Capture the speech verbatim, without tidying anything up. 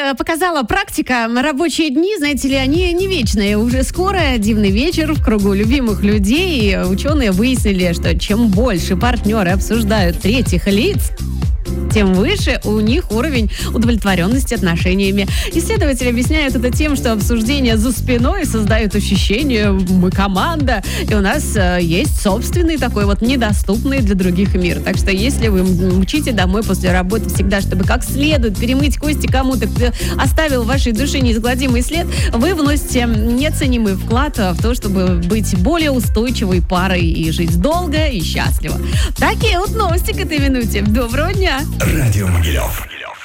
показала практика, рабочие дни, знаете ли, они не вечные. Уже скоро дивный вечер в кругу любимых людей. И ученые выяснили, что чем больше партнеры обсуждают третьих лиц, тем выше у них уровень удовлетворенности отношениями. Исследователи объясняют это тем, что обсуждения за спиной создают ощущение «мы команда», и у нас э, есть собственный такой вот недоступный для других мир. Так что если вы мчите домой после работы всегда, чтобы как следует перемыть кости кому-то, кто оставил в вашей душе неизгладимый след, вы вносите неоценимый вклад в то, чтобы быть более устойчивой парой и жить долго и счастливо. Такие вот новости к этой минуте. Доброго дня! Радио Могилев.